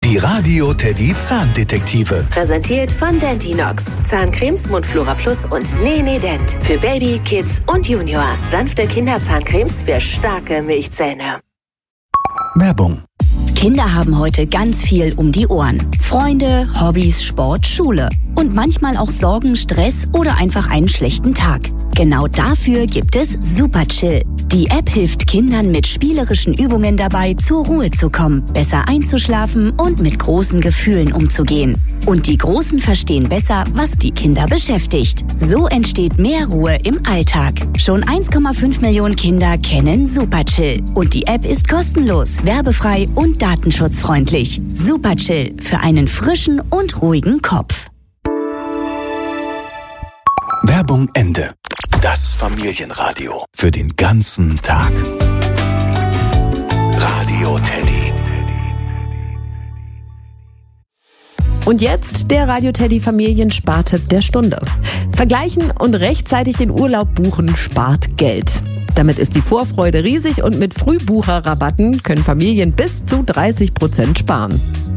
Die Radio Teddy Zahndetektive. Präsentiert von Dentinox. Zahncremes Mundflora Plus und Nenedent. Für Baby, Kids und Junior. Sanfte Kinderzahncremes für starke Milchzähne. Werbung. Kinder haben heute ganz viel um die Ohren. Freunde, Hobbys, Sport, Schule. Und manchmal auch Sorgen, Stress oder einfach einen schlechten Tag. Genau dafür gibt es Super Chill. Die App hilft Kindern mit spielerischen Übungen dabei, zur Ruhe zu kommen, besser einzuschlafen und mit großen Gefühlen umzugehen. Und die Großen verstehen besser, was die Kinder beschäftigt. So entsteht mehr Ruhe im Alltag. Schon 1,5 Millionen Kinder kennen Super Chill. Und die App ist kostenlos, werbefrei und datenschutzfreundlich. Super Chill für einen frischen und ruhigen Kopf. Werbung Ende. Das Familienradio für den ganzen Tag. Radio Teddy. Und jetzt der Radio Teddy Familienspartipp der Stunde. Vergleichen und rechtzeitig den Urlaub buchen spart Geld. Damit ist die Vorfreude riesig und mit Frühbucherrabatten können Familien bis zu 30% sparen.